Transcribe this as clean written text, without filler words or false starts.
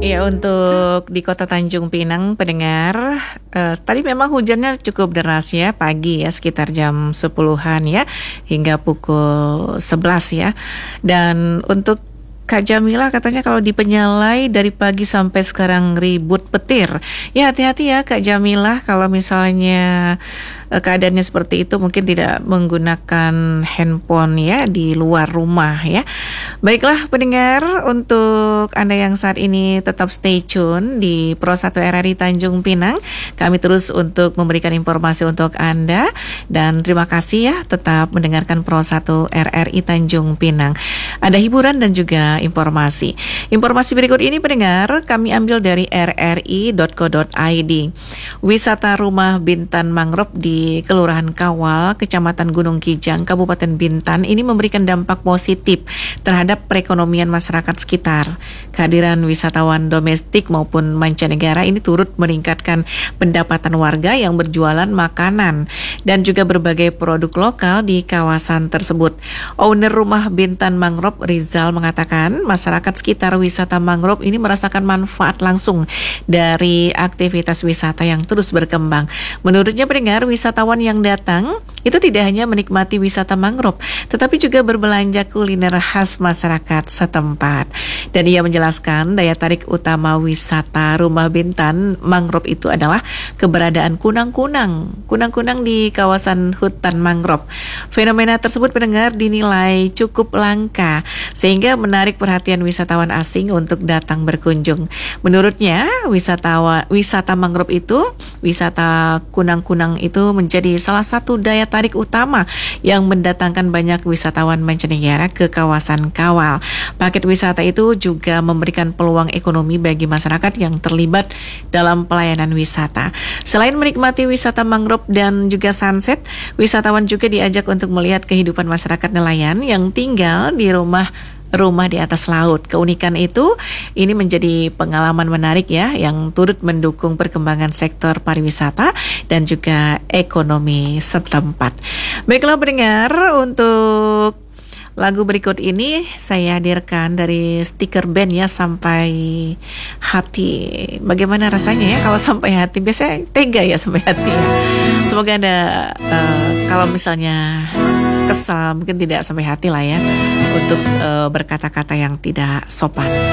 Ya, untuk di Kota Tanjung Pinang, pendengar, tadi memang hujannya cukup deras ya, pagi ya, sekitar jam 10-an ya, hingga pukul 11 ya. Dan untuk Kak Jamila katanya kalau di Penyalai dari pagi sampai sekarang ribut petir. Ya, hati-hati ya Kak Jamila, kalau misalnya keadaannya seperti itu mungkin tidak menggunakan handphone ya di luar rumah ya. Baiklah pendengar, untuk Anda yang saat ini tetap stay tune di Pro 1 RRI Tanjung Pinang. Kami terus untuk memberikan informasi untuk Anda, dan terima kasih ya tetap mendengarkan Pro 1 RRI Tanjung Pinang. Ada hiburan dan juga informasi. Informasi berikut ini pendengar kami ambil dari rri.co.id. Wisata Rumah Bintan Mangrove di Kelurahan Kawal, Kecamatan Gunung Kijang, Kabupaten Bintan ini memberikan dampak positif terhadap perekonomian masyarakat sekitar. Kehadiran wisatawan domestik maupun mancanegara ini turut meningkatkan pendapatan warga yang berjualan makanan dan juga berbagai produk lokal di kawasan tersebut. Owner Rumah Bintan Mangrove, Rizal, mengatakan masyarakat sekitar wisata mangrove ini merasakan manfaat langsung dari aktivitas wisata yang terus berkembang. Menurutnya pendengar, wisatawan yang datang itu tidak hanya menikmati wisata mangrove, tetapi juga berbelanja kuliner khas masyarakat setempat. Dan ia menjelaskan daya tarik utama wisata Rumah Bintan Mangrove itu adalah keberadaan kunang-kunang di kawasan hutan mangrove. Fenomena tersebut pendengar dinilai cukup langka sehingga menarik perhatian wisatawan asing untuk datang berkunjung. Menurutnya, wisata mangrove itu, wisata kunang-kunang itu menjadi salah satu daya tarik utama yang mendatangkan banyak wisatawan mancanegara ke kawasan Kawal. Paket wisata itu juga memberikan peluang ekonomi bagi masyarakat yang terlibat dalam pelayanan wisata. Selain menikmati wisata mangrove dan juga sunset, wisatawan juga diajak untuk melihat kehidupan masyarakat nelayan yang tinggal di rumah di atas laut. Keunikan itu ini menjadi pengalaman menarik ya, yang turut mendukung perkembangan sektor pariwisata dan juga ekonomi setempat. Baiklah pendengar, untuk lagu berikut ini saya hadirkan dari stiker band ya, Sampai Hati. Bagaimana rasanya ya kalau sampai hati? Biasanya tega ya sampai hati ya. Semoga Anda kalau misalnya kesal mungkin tidak sampai hati lah ya, untuk berkata-kata yang tidak sopan.